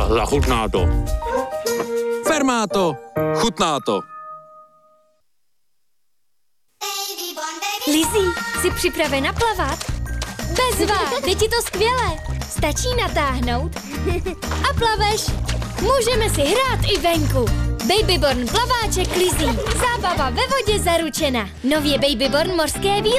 Zachutná to. Fermáto, chutná to. Lizzy, jsi připravena plavat? Bezva, jde ti to skvěle. Stačí natáhnout a plaveš. Můžeme si hrát i venku. Babyborn plaváček Lizzy. Zábava ve vodě zaručena. Nově Babyborn mořské výlety.